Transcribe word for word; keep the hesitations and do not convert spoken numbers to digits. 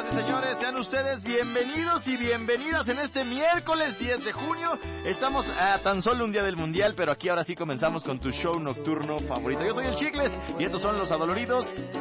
y señores, sean ustedes bienvenidos y bienvenidas en este miércoles diez de junio. Estamos a tan solo un día del Mundial, pero aquí ahora sí comenzamos con tu show nocturno favorito. Yo soy el Chicles y estos son los adoloridos